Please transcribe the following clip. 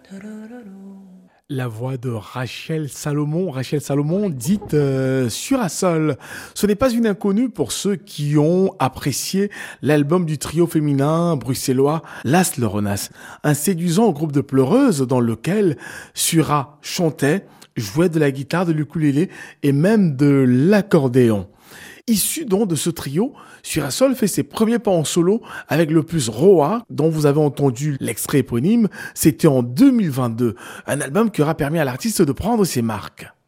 La voix de Rachel Salomon dite Surasol. Ce n'est pas une inconnue pour ceux qui ont apprécié l'album du trio féminin bruxellois Las Loronas, un séduisant groupe de pleureuses dans lequel Sura chantait, jouait de la guitare, de l'ukulélé et même de l'accordéon. Issu donc de ce trio, Surasol fait ses premiers pas en solo avec le plus Roa, dont vous avez entendu l'extrait éponyme. C'était en 2022, un album qui aura permis à l'artiste de prendre ses marques.